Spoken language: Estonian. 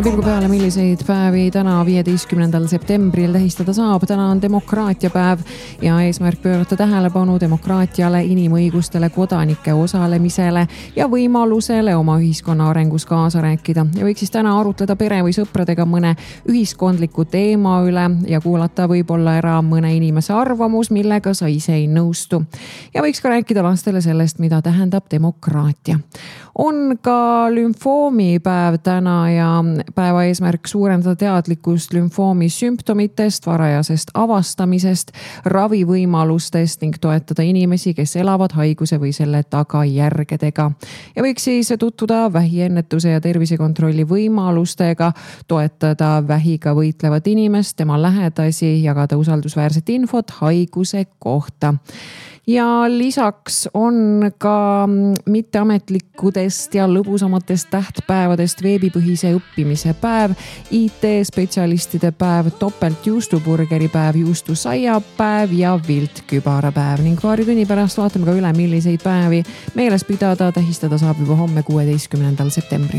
Pilgu peale, milliseid päevi täna 15. septembril tähistada saab. Täna on demokraatiapäev ja eesmärk pöörata tähelepanu demokraatiale, inimõigustele, kodanike osalemisele ja võimalusele oma ühiskonna arengus kaasa rääkida. Ja võiks siis täna arutleda pere või sõpradega mõne ühiskondliku teema üle ja kuulata võib-olla ära mõne inimese arvamus, millega sa ise ei nõustu. Ja võiks ka rääkida lastele sellest, mida tähendab demokraatia. On ka lümfoomipäev täna ja päeva eesmärk suurendada teadlikkust lümfoomi sümptomitest, varajasest avastamisest, ravivõimalustest ning toetada inimesi, kes elavad haiguse või selle tagajärgedega. Ja võiks siis tutvuda vähiennetuse ja tervisekontrolli võimalustega, toetada vähiga võitlevat inimest, tema lähedasi, jagada usaldusväärset infot haiguse kohta. Ja lisaks on ka mitteametlikudest ja lõbusamatest tähtpäevadest veebipõhise õppimise päev, IT-spetsialistide päev, topeltjuustuburgeri päev, juustusaiapäev ja viltkübarapäev. Ning paari tunni pärast vaatame ka üle, milliseid päevi meeles pidada, tähistada saab juba homme 16. septembril.